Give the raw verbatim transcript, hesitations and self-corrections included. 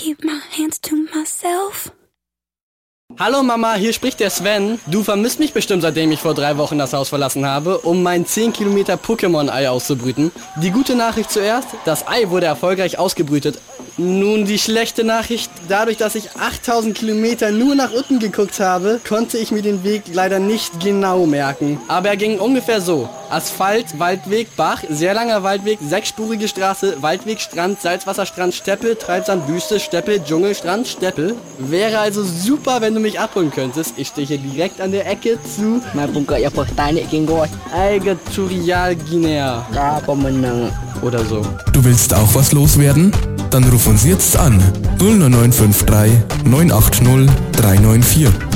keep my hands to myself. Hallo Mama, hier spricht der Sven. Du vermisst mich bestimmt, seitdem ich vor drei Wochen das Haus verlassen habe, um mein zehn Kilometer Pokémon-Ei auszubrüten. Die gute Nachricht zuerst, das Ei wurde erfolgreich ausgebrütet. Nun die schlechte Nachricht, dadurch, dass ich achttausend Kilometer nur nach unten geguckt habe, konnte ich mir den Weg leider nicht genau merken. Aber er ging ungefähr so. Asphalt, Waldweg, Bach, sehr langer Waldweg, sechsspurige Straße, Waldweg, Strand, Salzwasserstrand, Steppe, Treibsand, Wüste, Steppe, Dschungelstrand, Steppe. Wäre also super, wenn du mich abholen könntest. Ich stehe hier direkt an der Ecke zu Equatorial Guinea. Oder so. Du willst auch was loswerden? Dann ruf uns jetzt an null neun fünf drei neun acht null drei neun vier.